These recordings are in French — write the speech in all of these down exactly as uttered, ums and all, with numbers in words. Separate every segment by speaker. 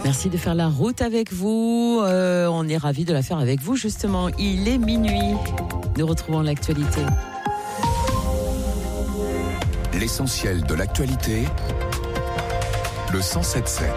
Speaker 1: Merci de faire la route avec vous. Euh, on est ravis de la faire avec vous, justement. Il est minuit. Nous retrouvons l'actualité.
Speaker 2: L'essentiel de l'actualité, le cent sept sept.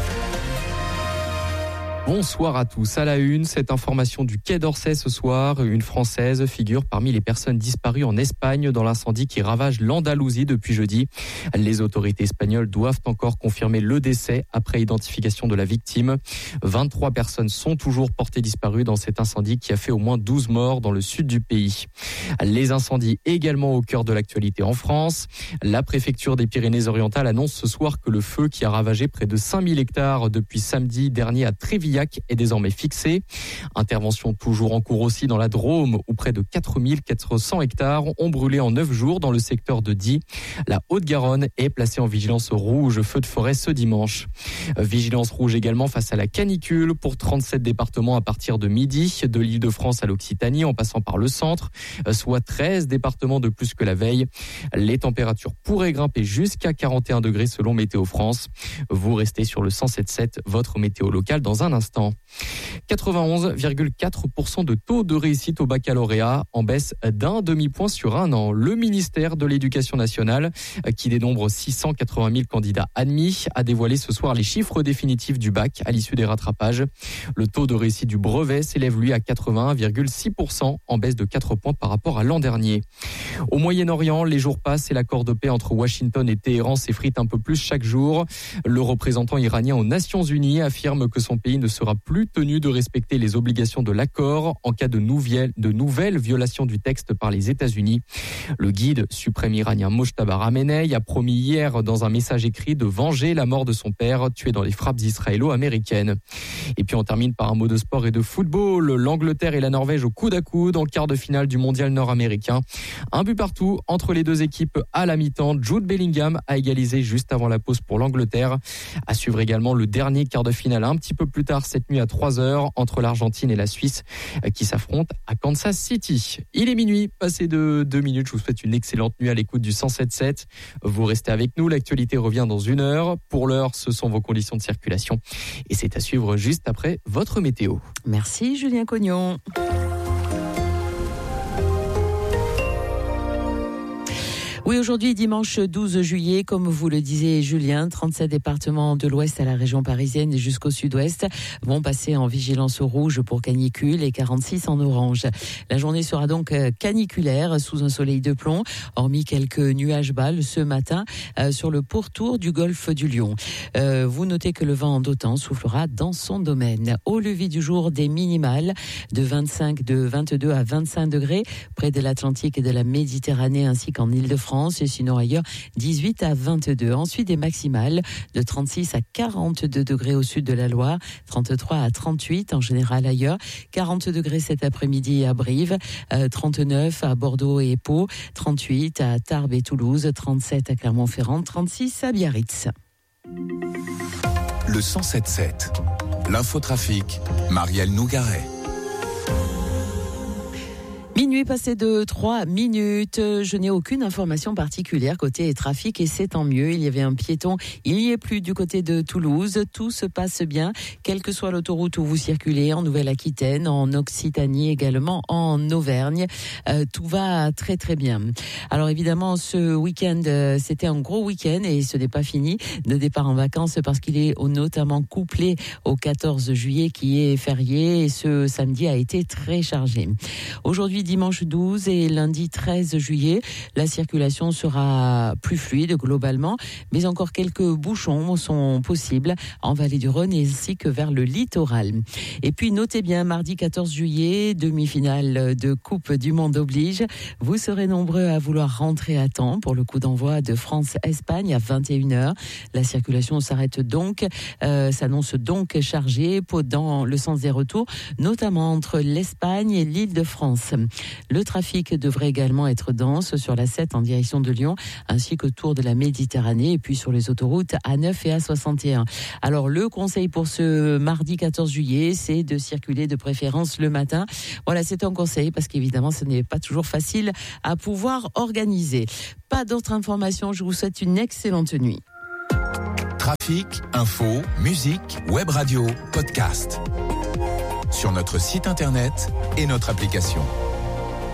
Speaker 3: Bonsoir à tous. À la une, cette information du Quai d'Orsay ce soir. Une Française figure parmi les personnes disparues en Espagne dans l'incendie qui ravage l'Andalousie depuis jeudi. Les autorités espagnoles doivent encore confirmer le décès après identification de la victime. vingt-trois personnes sont toujours portées disparues dans cet incendie qui a fait au moins douze morts dans le sud du pays. Les incendies également au cœur de l'actualité en France. La préfecture des Pyrénées-Orientales annonce ce soir que le feu qui a ravagé près de cinq mille hectares depuis samedi dernier à Trévillac est désormais fixé. Intervention toujours en cours aussi dans la Drôme où près de quatre mille quatre cents hectares ont brûlé en neuf jours dans le secteur de Die. La Haute-Garonne est placée en vigilance rouge feu de forêt ce dimanche. Vigilance rouge également face à la canicule pour trente-sept départements à partir de midi, de l'Île-de-France à l'Occitanie en passant par le centre, soit treize départements de plus que la veille. Les températures pourraient grimper jusqu'à quarante et un degrés selon Météo France. Vous restez sur le cent sept sept, votre météo locale dans un instant. quatre-vingt-onze virgule quatre pour cent de taux de réussite au baccalauréat, en baisse d'un demi-point sur un an. Le ministère de l'Éducation nationale, qui dénombre six cent quatre-vingt mille candidats admis, a dévoilé ce soir les chiffres définitifs du bac à l'issue des rattrapages. Le taux de réussite du brevet s'élève lui à quatre-vingt-un virgule six pour cent, en baisse de quatre points par rapport à l'an dernier. Au Moyen-Orient, les jours passent et l'accord de paix entre Washington et Téhéran s'effrite un peu plus chaque jour. Le représentant iranien aux Nations Unies affirme que son pays ne sera plus tenu de respecter les obligations de l'accord en cas de nouvelles, de nouvelles violations du texte par les États-Unis. Le guide suprême iranien Mojtaba Khamenei a promis hier dans un message écrit de venger la mort de son père tué dans les frappes israélo-américaines. Et puis on termine par un mot de sport et de football. L'Angleterre et la Norvège au coude à coude en quart de finale du mondial nord-américain. Un but partout entre les deux équipes à la mi-temps. Jude Bellingham a égalisé juste avant la pause pour l'Angleterre. À suivre également le dernier quart de finale un petit peu plus tard cette nuit à trois heures entre l'Argentine et la Suisse qui s'affrontent à Kansas City. Il est minuit, passé de deux minutes. Je vous souhaite une excellente nuit à l'écoute du cent sept sept. Vous restez avec nous, l'actualité revient dans une heure. Pour l'heure, ce sont vos conditions de circulation et c'est à suivre juste après votre météo.
Speaker 1: Merci Julien Cognon. Oui, aujourd'hui, dimanche douze juillet, comme vous le disiez Julien, trente-sept départements de l'ouest à la région parisienne et jusqu'au sud-ouest vont passer en vigilance au rouge pour canicule et quarante-six en orange. La journée sera donc caniculaire sous un soleil de plomb, hormis quelques nuages bas ce matin euh, sur le pourtour du golfe du Lion. Euh, vous notez que le vent d'OTAN soufflera dans son domaine. Au lever du jour, des minimales de vingt-cinq, de vingt-deux à vingt-cinq degrés près de l'Atlantique et de la Méditerranée ainsi qu'en Île-de-France. Et sinon ailleurs, dix-huit à vingt-deux. Ensuite, des maximales de trente-six à quarante-deux degrés au sud de la Loire, trente-trois à trente-huit en général ailleurs, quarante degrés cet après-midi à Brive, euh, trente-neuf à Bordeaux et Pau, trente-huit à Tarbes et Toulouse, trente-sept à Clermont-Ferrand, trente-six à Biarritz.
Speaker 2: Le cent sept sept, l'infotrafic, Marielle Nougaret.
Speaker 1: Minuit passé de trois minutes, je n'ai aucune information particulière côté trafic et c'est tant mieux. Il y avait un piéton, il n'y est plus du côté de Toulouse. Tout se passe bien, quelle que soit l'autoroute où vous circulez, en Nouvelle-Aquitaine, en Occitanie également, en Auvergne. Euh, tout va très très bien. Alors évidemment, ce week-end, euh, c'était un gros week-end et ce n'est pas fini de départ en vacances parce qu'il est notamment couplé au quatorze juillet qui est férié et ce samedi a été très chargé. Aujourd'hui, dimanche douze et lundi treize juillet, la circulation sera plus fluide globalement, mais encore quelques bouchons sont possibles en vallée du Rhône ainsi que vers le littoral. Et puis notez bien, mardi quatorze juillet, demi-finale de Coupe du Monde oblige. Vous serez nombreux à vouloir rentrer à temps pour le coup d'envoi de France-Espagne à vingt et une heures. La circulation s'arrête donc, euh, s'annonce donc chargée dans le sens des retours, notamment entre l'Espagne et l'Île-de-France. Le trafic devrait également être dense sur la sept en direction de Lyon, ainsi qu'autour de la Méditerranée et puis sur les autoroutes A neuf et A soixante et un. Alors le conseil pour ce mardi quatorze juillet, c'est de circuler de préférence le matin. Voilà, c'est un conseil parce qu'évidemment ce n'est pas toujours facile à pouvoir organiser. Pas d'autres informations, je vous souhaite une excellente nuit.
Speaker 2: Trafic, info, musique, web radio, podcast. Sur notre site internet et notre application.